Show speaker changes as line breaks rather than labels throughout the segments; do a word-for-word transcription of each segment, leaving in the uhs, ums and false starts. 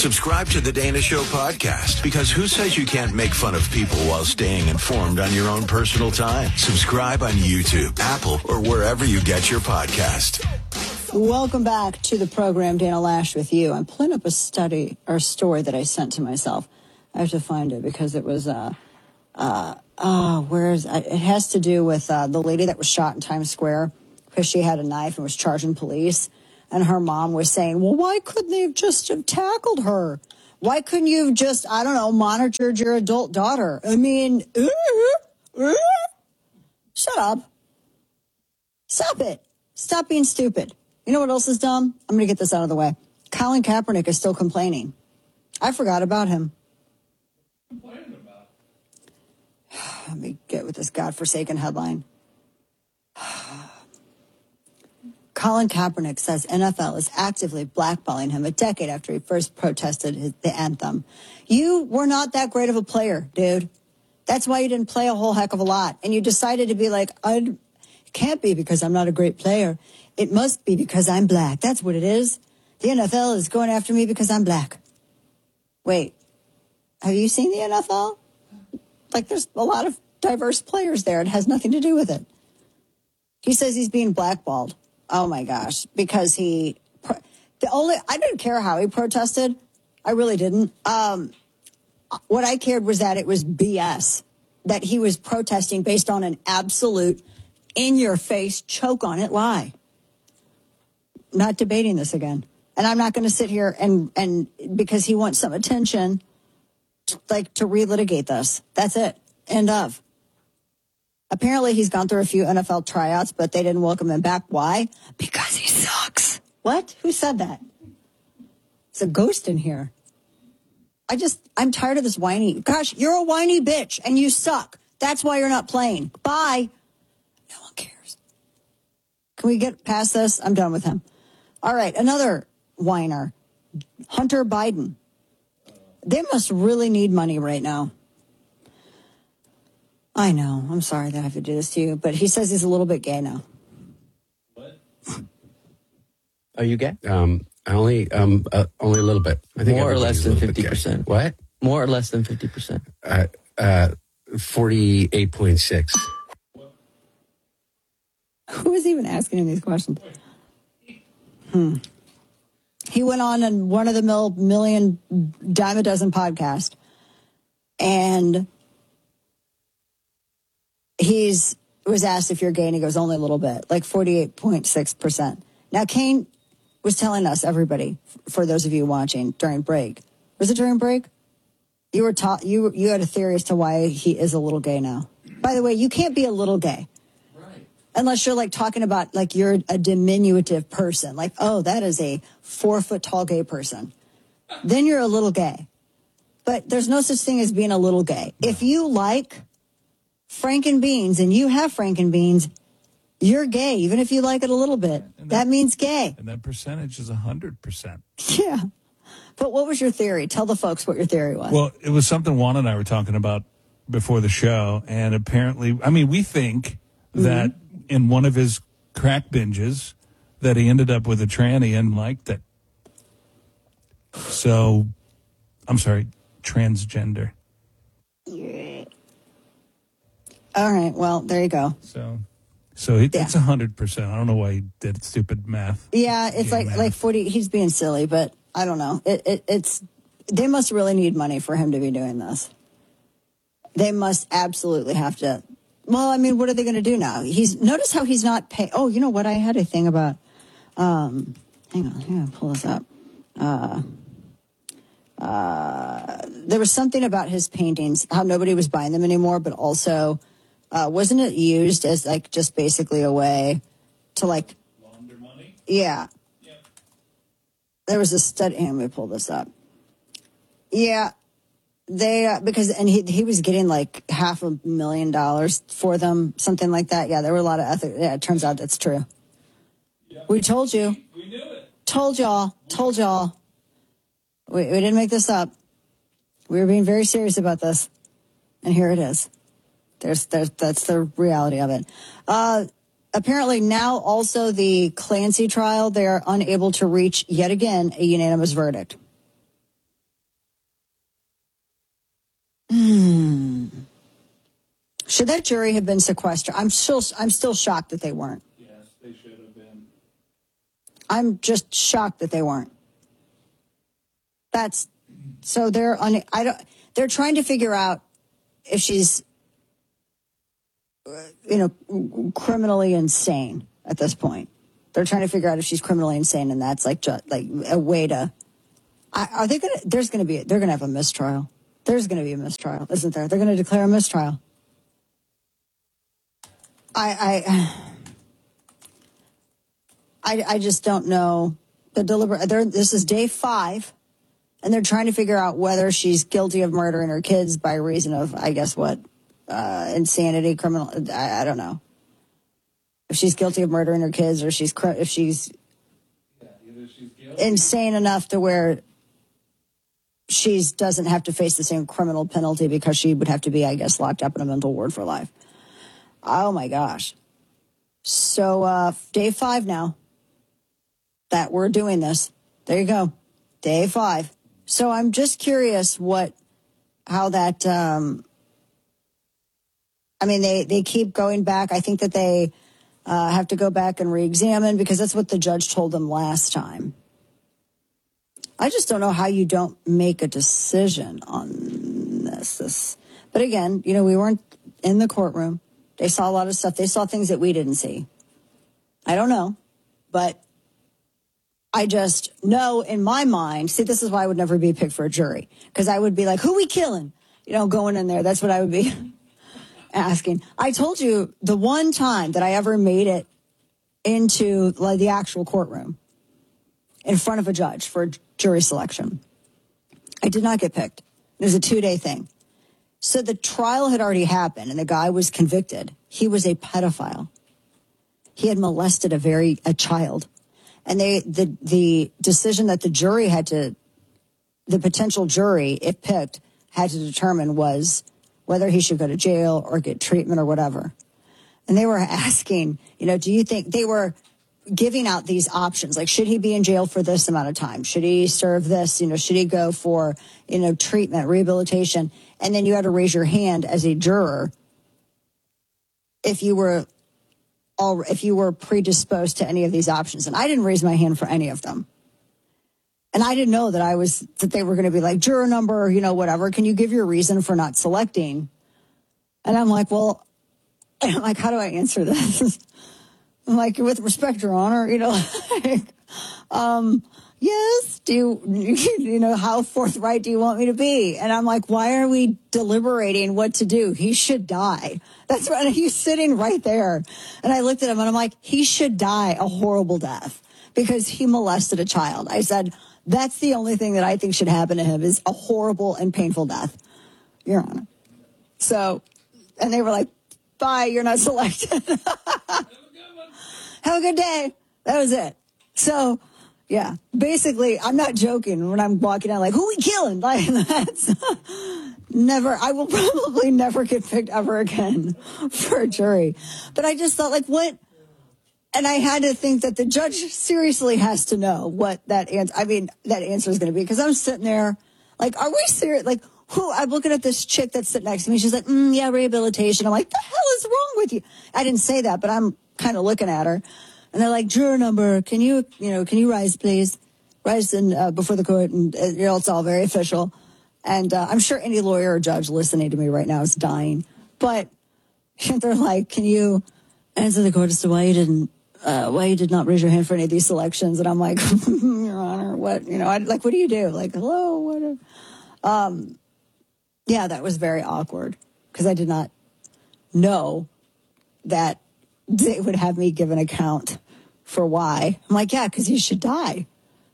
Subscribe to the Dana Show podcast, because who says you can't make fun of people while staying informed on your own personal time? Subscribe on YouTube, Apple, or wherever you get your podcast.
Welcome back to the program, Dana Lash with you. I'm pulling up a study or story that I sent to myself. I have to find it because it was, uh, uh, oh, where is it? It has to do with uh, the lady that was shot in Times Square because she had a knife and was charging police. And her mom was saying, well, why couldn't they have just have tackled her? Why couldn't you have just, I don't know, monitored your adult daughter? I mean, uh, uh, shut up. Stop it. Stop being stupid. You know what else is dumb? I'm going to get this out of the way. Colin Kaepernick is still complaining. I forgot about him.
Complaining about?
Let me get with this godforsaken headline. Colin Kaepernick says N F L is actively blackballing him a decade after he first protested his, the anthem. You were not that great of a player, dude. That's why you didn't play a whole heck of a lot. And you decided to be like, I it can't be because I'm not a great player. It must be because I'm black. That's what it is. The N F L is going after me because I'm black. Wait, have you seen the N F L? Like, there's a lot of diverse players there. It has nothing to do with it. He says he's being blackballed. Oh, my gosh, because he, the only, I didn't care how he protested. I really didn't. Um, what I cared was that it was B S, that he was protesting based on an absolute in-your-face, choke-on-it lie. Not debating this again. And I'm not going to sit here and, and because he wants some attention, to, like, to relitigate this. That's it. End of. Apparently, he's gone through a few N F L tryouts, but they didn't welcome him back. Why? Because he sucks. What? Who said that? It's a ghost in here. I just, I'm tired of this whiny. Gosh, you're a whiny bitch, and you suck. That's why you're not playing. Bye. No one cares. Can we get past this? I'm done with him. All right, another whiner. Hunter Biden. They must really need money right now. I know. I'm sorry that I have to do this to you, but he says he's a little bit gay now.
What?
Are you gay?
Um, I only, um, uh, only a little bit. I think
more or less
everybody's a
than
little bit
fifty
gay.
percent.
What?
More or less than fifty percent.
Uh, uh, forty-eight point six.
Who is even asking him these questions? Hmm. He went on a one of the mil- million dime a dozen podcast, and he's was asked if you're gay, and he goes, only a little bit, like forty-eight point six percent. Now, Kane was telling us, everybody, for those of you watching during break, was it during break? You were taught you you had a theory as to why he is a little gay now. By the way, you can't be a little gay.
Right.
Unless you're like talking about like you're a diminutive person, like, oh, that is a four foot tall gay person. Then you're a little gay. But there's no such thing as being a little gay. No. If you like Franken beans and you have Franken beans, you're gay, even if you like it a little bit. That, that means gay.
And that percentage is one hundred percent.
Yeah. But what was your theory? Tell the folks what your theory was.
Well, it was something Juan and I were talking about before the show. And apparently, I mean, we think mm-hmm. that in one of his crack binges that he ended up with a tranny and liked it. So, I'm sorry, transgender.
All right. Well, there you go.
So, so it,
yeah.
it's one hundred percent. I don't know why he did stupid math.
Yeah, it's like
math.
like forty. He's being silly, but I don't know. It, it, it's they must really need money for him to be doing this. They must absolutely have to. Well, I mean, what are they going to do now? He's notice how he's not paying. Oh, you know what? I had a thing about. Um, hang on, hang on, pull this up. Uh, uh, there was something about his paintings, how nobody was buying them anymore, but also, uh, wasn't it used as like just basically a way to like
launder money?
Yeah.
Yep.
There was a study. Let me pull this up. Yeah. They, uh, because, and he, he was getting like half a million dollars for them, something like that. Yeah, there were a lot of ethics. Yeah, it turns out that's true.
Yep.
We told you.
We knew it.
Told y'all. Told y'all. We, we didn't make this up. We were being very serious about this. And here it is. There's, there's, that's the reality of it. Uh, apparently now also the Clancy trial, they are unable to reach yet again a unanimous verdict. Hmm. Should that jury have been sequestered? I'm still, I'm still shocked that they weren't.
Yes, they should have been.
I'm just shocked that they weren't. That's so they're on. I don't. They're trying to figure out if she's, uh, you know, criminally insane at this point. They're trying to figure out if she's criminally insane, and that's like just like a way to. I, are they gonna? There's gonna be. They're gonna have a mistrial. There's gonna be a mistrial, isn't there? They're gonna declare a mistrial. I. I I, I just don't know the deliberate. This is day five. And they're trying to figure out whether she's guilty of murdering her kids by reason of, I guess, what, uh, insanity, criminal. I, I don't know if she's guilty of murdering her kids or she's if she's,
yeah, either she's guilty.
insane enough to where she doesn't have to face the same criminal penalty because she would have to be, I guess, locked up in a mental ward for life. Oh my gosh! So uh, day five now that we're doing this. There you go, day five. So I'm just curious what, how that, um, I mean, they, they keep going back. I think that they uh, have to go back and re-examine because that's what the judge told them last time. I just don't know how you don't make a decision on this. this. But again, you know, we weren't in the courtroom. They saw a lot of stuff. They saw things that we didn't see. I don't know, but I just know in my mind, see, this is why I would never be picked for a jury. Because I would be like, who we killing? You know, going in there. That's what I would be asking. I told you the one time that I ever made it into like the actual courtroom in front of a judge for jury selection. I did not get picked. It was a two-day thing. So the trial had already happened and the guy was convicted. He was a pedophile. He had molested a very a child. And they, the, the decision that the jury had to, the potential jury, if picked, had to determine was whether he should go to jail or get treatment or whatever. And they were asking, you know, do you think they were giving out these options? Like, should he be in jail for this amount of time? Should he serve this? You know, should he go for, you know, treatment, rehabilitation? And then you had to raise your hand as a juror if you were all, if you were predisposed to any of these options. And I didn't raise my hand for any of them. And I didn't know that I was, that they were going to be like, juror number, you know, whatever. Can you give your reason for not selecting? And I'm like, well, I'm like, how do I answer this? I'm like, with respect, Your Honor, you know, like, um, yes, do you, you know, how forthright do you want me to be? And I'm like, why are we deliberating what to do? He should die. That's right. He's sitting right there. And I looked at him and I'm like, he should die a horrible death because he molested a child. I said, that's the only thing that I think should happen to him is a horrible and painful death, Your Honor. So, and they were like, bye, you're not selected. Have a good day. That was it. So, yeah, basically, I'm not joking when I'm walking out like, who we killing? Like, that's never, I will probably never get picked ever again for a jury. But I just thought, like, what? And I had to think that the judge seriously has to know what that answer, I mean, that answer is going to be. Because I'm sitting there, like, are we serious? Like, who? I'm looking at this chick that's sitting next to me. She's like, mm, yeah, rehabilitation. I'm like, the hell is wrong with you? I didn't say that, but I'm kind of looking at her. And they're like, juror number, can you, you know, can you rise, please? Rise in, uh, before the court. And, uh, you know, it's all very official. And uh, I'm sure any lawyer or judge listening to me right now is dying. But they're like, can you answer the court as to why you didn't, uh, why you did not raise your hand for any of these selections? And I'm like, Your Honor, what, you know, I, like, what do you do? Like, hello, what? Um, yeah, that was very awkward because I did not know that they would have me give an account for why. I'm like, yeah, because he should die.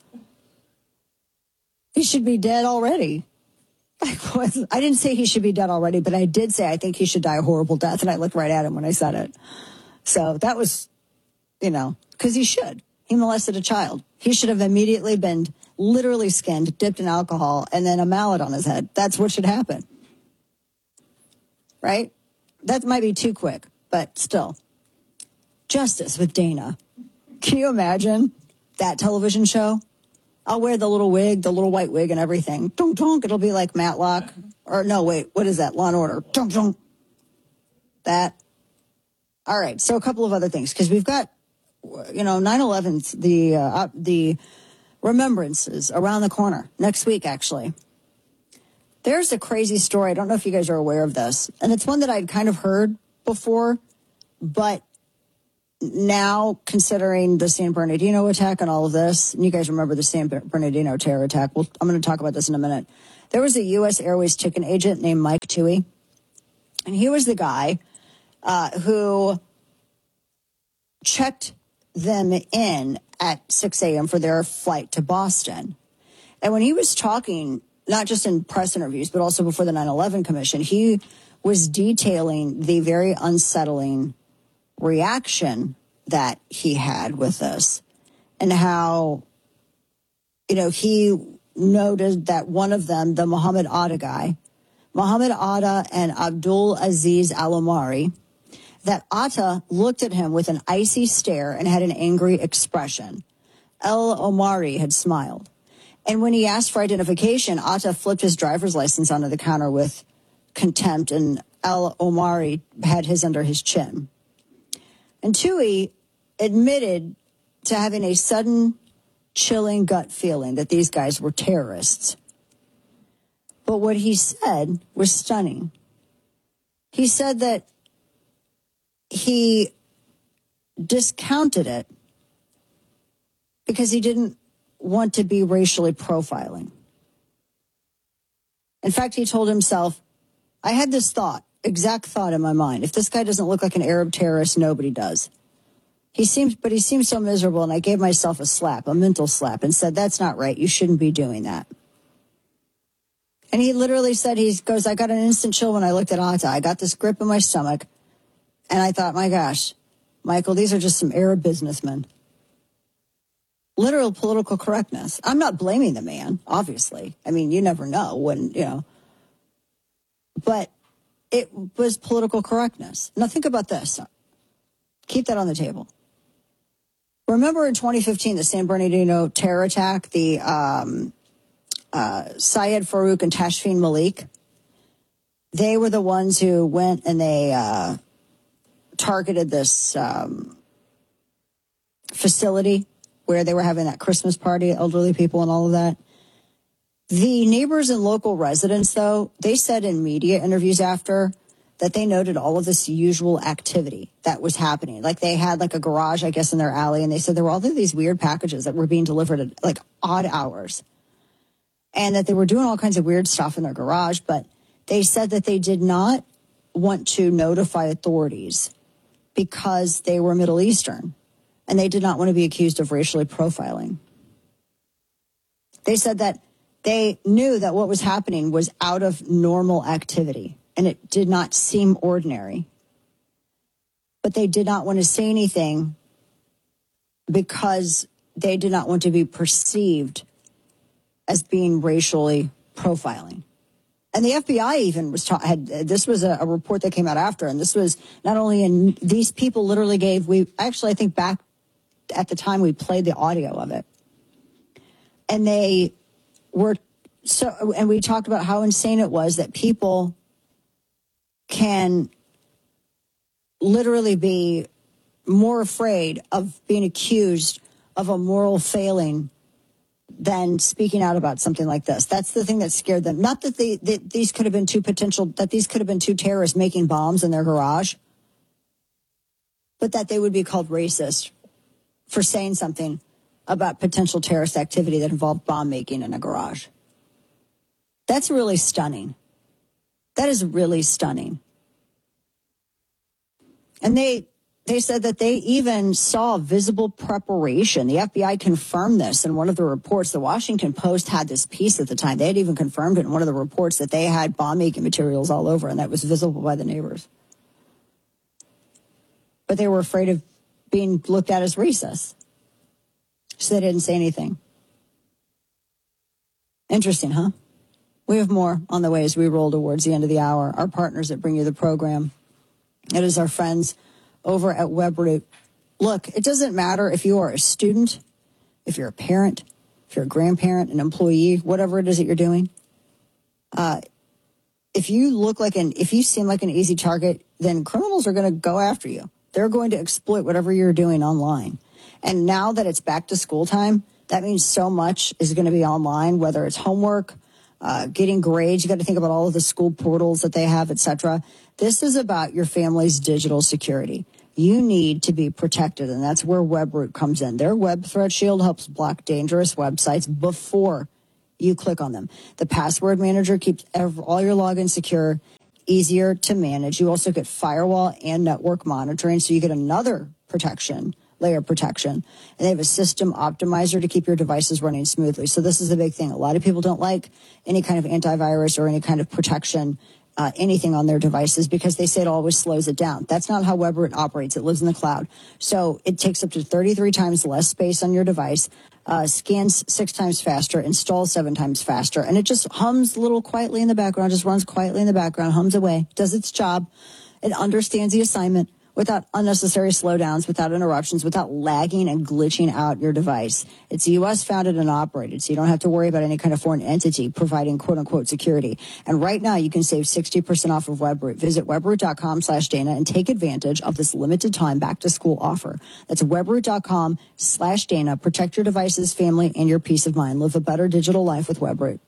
He should be dead already. I didn't say he should be dead already, but I did say I think he should die a horrible death, and I looked right at him when I said it. So that was, you know, because he should. He molested a child. He should have immediately been literally skinned, dipped in alcohol, and then a mallet on his head. That's what should happen. Right? That might be too quick, but still. Justice with Dana. Can you imagine that television show? I'll wear the little wig, the little white wig and everything. Dunk, dunk. It'll be like Matlock. Or no, wait, what is that? Law and Order. Dunk, dunk. That. All right, so a couple of other things, because we've got, you know, nine eleven, the, uh, the remembrances around the corner. Next week, actually. There's a crazy story. I don't know if you guys are aware of this. And it's one that I'd kind of heard before, but now, considering the San Bernardino attack and all of this, and you guys remember the San Bernardino terror attack. Well, I'm going to talk about this in a minute. There was a U S Airways ticket agent named Mike Toohey, and he was the guy uh, who checked them in at six a.m. for their flight to Boston. And when he was talking, not just in press interviews, but also before the nine eleven Commission, he was detailing the very unsettling reaction that he had with this, and how, you know, he noted that one of them, the Mohammed Atta guy, Mohammed Atta and Abdul Aziz Al-Omari, that Atta looked at him with an icy stare and had an angry expression. Al-Omari had smiled. And when he asked for identification, Atta flipped his driver's license onto the counter with contempt, and Al-Omari had his under his chin. And Toohey admitted to having a sudden, chilling gut feeling that these guys were terrorists. But what he said was stunning. He said that he discounted it because he didn't want to be racially profiling. In fact, he told himself, I had this thought, exact thought in my mind. If this guy doesn't look like an Arab terrorist, nobody does. He seems, but he seems so miserable, and I gave myself a slap, a mental slap, and said, that's not right. You shouldn't be doing that. And he literally said, he goes, I got an instant chill when I looked at Atta. I got this grip in my stomach, and I thought, my gosh, Michael, these are just some Arab businessmen. Literal political correctness. I'm not blaming the man, obviously. I mean, you never know when, you know. But it was political correctness. Now think about this. Keep that on the table. Remember in twenty fifteen, the San Bernardino terror attack, the um, uh, Syed Farouk and Tashfeen Malik? They were the ones who went and they uh, targeted this um, facility where they were having that Christmas party, elderly people and all of that. The neighbors and local residents, though, they said in media interviews after that they noted all of this usual activity that was happening. Like they had like a garage, I guess, in their alley, and they said there were all of these weird packages that were being delivered at like odd hours. And that they were doing all kinds of weird stuff in their garage, but they said that they did not want to notify authorities because they were Middle Eastern, and they did not want to be accused of racially profiling. They said that they knew that what was happening was out of normal activity, and it did not seem ordinary. But they did not want to say anything because they did not want to be perceived as being racially profiling. And the F B I even was ta- had this was a, a report that came out after, and this was not only in these people literally gave we actually I think back at the time we played the audio of it, and they were so and we talked about how insane it was that people can literally be more afraid of being accused of a moral failing than speaking out about something like this. That's the thing that scared them. Not that, they, that these could have been two potential, that these could have been two terrorists making bombs in their garage, but that they would be called racist for saying something about potential terrorist activity that involved bomb making in a garage. That's really stunning. That is really stunning. And they they said that they even saw visible preparation. The F B I confirmed this in one of the reports. The Washington Post had this piece at the time. They had even confirmed it in one of the reports that they had bomb-making materials all over, and that was visible by the neighbors. But they were afraid of being looked at as racist, so they didn't say anything. Interesting, huh? We have more on the way as we roll towards the end of the hour. Our partners that bring you the program. It is our friends over at WebRoot. Look, it doesn't matter if you are a student, if you're a parent, if you're a grandparent, an employee, whatever it is that you're doing, uh, if you look like an, if you seem like an easy target, then criminals are going to go after you. They're going to exploit whatever you're doing online. And now that it's back to school time, that means so much is going to be online, whether it's homework, uh, getting grades. You got to think about all of the school portals that they have, et cetera. This is about your family's digital security. You need to be protected, and that's where Webroot comes in. Their Web Threat Shield helps block dangerous websites before you click on them. The password manager keeps every, all your logins secure, easier to manage. You also get firewall and network monitoring, so you get another protection, layer of protection. And they have a system optimizer to keep your devices running smoothly. So this is the big thing. A lot of people don't like any kind of antivirus or any kind of protection, uh, anything on their devices, because they say it always slows it down. That's not how Webroot operates. It lives in the cloud. So it takes up to thirty-three times less space on your device, uh, scans six times faster, installs seven times faster, and it just hums a little quietly in the background, just runs quietly in the background, hums away, does its job. It understands the assignment without unnecessary slowdowns, without interruptions, without lagging and glitching out your device. It's U S founded and operated, so you don't have to worry about any kind of foreign entity providing quote-unquote security. And right now, you can save sixty percent off of Webroot. Visit webroot.com slash Dana and take advantage of this limited time back-to-school offer. That's webroot.com slash Dana. Protect your devices, family, and your peace of mind. Live a better digital life with Webroot.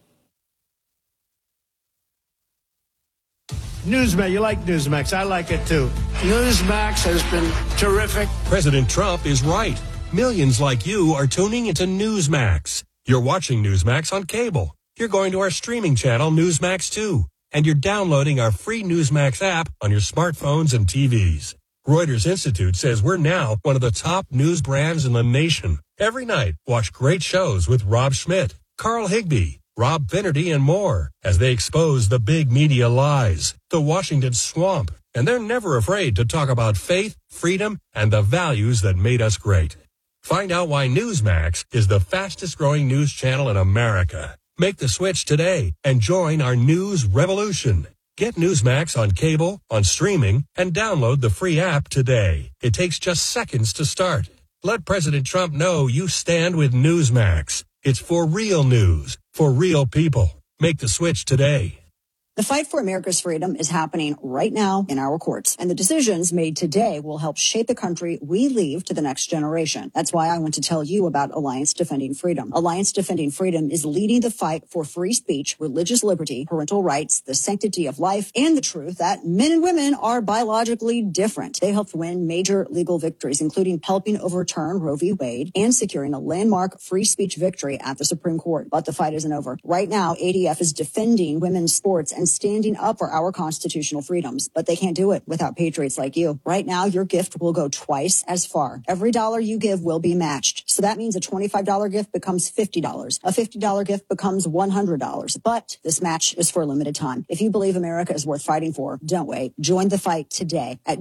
Newsmax, you like Newsmax. I like it too. Newsmax has been terrific.
President Trump is right. Millions like you are tuning into Newsmax. You're watching Newsmax on cable. You're going to our streaming channel, Newsmax two. And you're downloading our free Newsmax app on your smartphones and T Vs. Reuters Institute says we're now one of the top news brands in the nation. Every night, watch great shows with Rob Schmidt, Carl Higbie, Rob Finnerty, and more as they expose the big media lies, the Washington swamp, and they're never afraid to talk about faith, freedom, and the values that made us great. Find out why Newsmax is the fastest growing news channel in America. Make the switch today and join our news revolution. Get Newsmax on cable, on streaming, and download the free app today. It takes just seconds to start. Let President Trump know you stand with Newsmax. It's for real news, for real people. Make the switch today.
The fight for America's freedom is happening right now in our courts, and the decisions made today will help shape the country we leave to the next generation. That's why I want to tell you about Alliance Defending Freedom. Alliance Defending Freedom is leading the fight for free speech, religious liberty, parental rights, the sanctity of life, and the truth that men and women are biologically different. They helped win major legal victories, including helping overturn Roe v. Wade and securing a landmark free speech victory at the Supreme Court. But the fight isn't over. Right now, A D F is defending women's sports and standing up for our constitutional freedoms, but they can't do it without patriots like you. Right now, your gift will go twice as far. Every dollar you give will be matched. So that means a twenty-five dollars gift becomes fifty dollars. A fifty dollars gift becomes one hundred dollars. But this match is for a limited time. If you believe America is worth fighting for, don't wait. Join the fight today at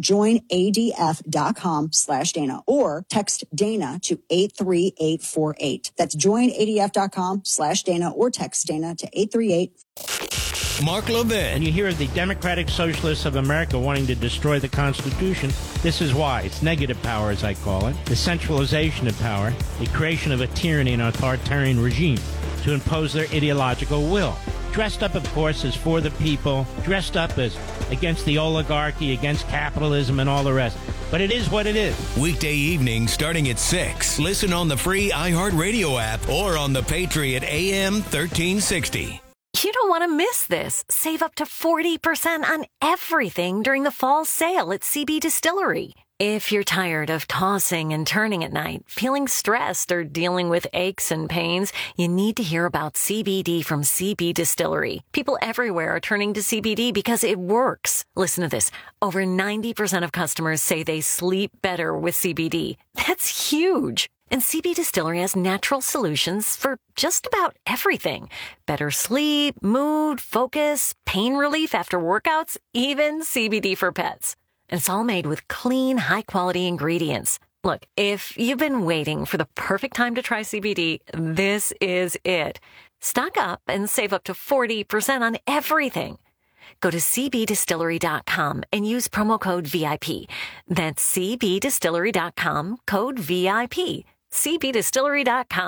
joinadf.com slash Dana or text Dana to eight three eight four eight. That's joinadf.com slash Dana or text Dana to eight three eight.
Mark Levin.
And you hear the Democratic Socialists of America wanting to destroy the Constitution. This is why. It's negative power, as I call it. The centralization of power. The creation of a tyranny and authoritarian regime to impose their ideological will. Dressed up, of course, as for the people. Dressed up as against the oligarchy, against capitalism, and all the rest. But it is what it is.
Weekday evening starting at six. Listen on the free iHeartRadio app or on the Patriot A M thirteen sixty.
You don't want to miss this. Save up to forty percent on everything during the fall sale at C B Distillery. If you're tired of tossing and turning at night, feeling stressed, or dealing with aches and pains, you need to hear about C B D from C B Distillery. People everywhere are turning to C B D because it works. Listen to this. Over ninety percent of customers say they sleep better with C B D. That's huge. And C B Distillery has natural solutions for just about everything. Better sleep, mood, focus, pain relief after workouts, even C B D for pets. And it's all made with clean, high-quality ingredients. Look, if you've been waiting for the perfect time to try C B D, this is it. Stock up and save up to forty percent on everything. Go to c b distillery dot com and use promo code V I P. That's c b distillery dot com, code V I P. c b distillery dot com.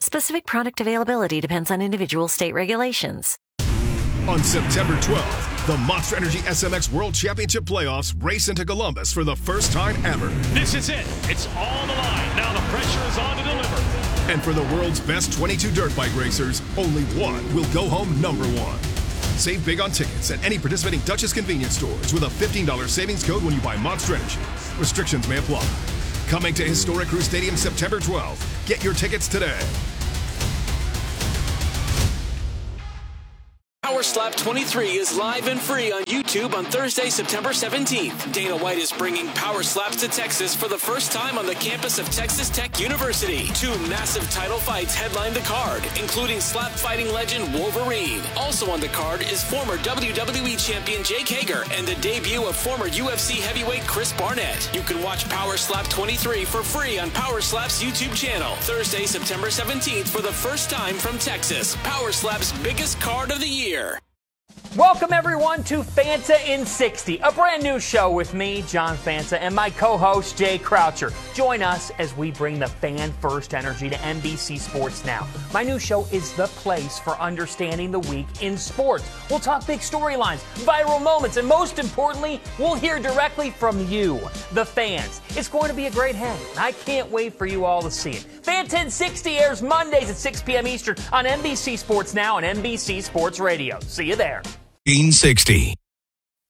Specific product availability depends on individual state regulations.
On September twelfth, the Monster Energy S M X World Championship Playoffs race into Columbus for the first time ever.
This is it. It's all on the line. Now the pressure is on to deliver.
And for the world's best twenty-two dirt bike racers, only one will go home number one. Save big on tickets at any participating Duchess convenience stores with a fifteen dollars savings code when you buy Monster Energy. Restrictions may apply. Coming to Historic Crew Stadium September twelfth. Get your tickets today.
Power Slap twenty-three is live and free on YouTube on Thursday, September seventeenth. Dana White is bringing Power Slaps to Texas for the first time on the campus of Texas Tech University. Two massive title fights headline the card, including slap fighting legend Wolverine. Also on the card is former W W E champion Jake Hager and the debut of former U F C heavyweight Chris Barnett. You can watch Power Slap twenty-three for free on Power Slap's YouTube channel. Thursday, September seventeenth for the first time from Texas. Power Slap's biggest card of the year.
Welcome, everyone, to Fanta in sixty, a brand new show with me, John Fanta, and my co-host, Jay Croucher. Join us as we bring the fan-first energy to N B C Sports Now. My new show is the place for understanding the week in sports. We'll talk big storylines, viral moments, and most importantly, we'll hear directly from you, the fans. It's going to be a great hang, and I can't wait for you all to see it. Fanta in sixty airs Mondays at six p.m. Eastern on N B C Sports Now and N B C Sports Radio. See you there.
sixty.